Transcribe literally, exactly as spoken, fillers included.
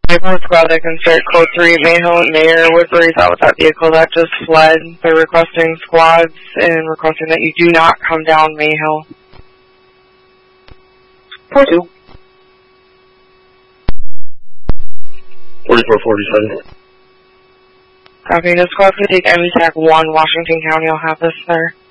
Mayhew squad that can start code three, Mayhew, Mayor Woodbury's out with that vehicle that just fled. They're requesting squads and requesting that you do not come down Mayhew. four two. forty-four forty-seven. Copy, the squad could take M TAC one, Washington County. I'll have this there.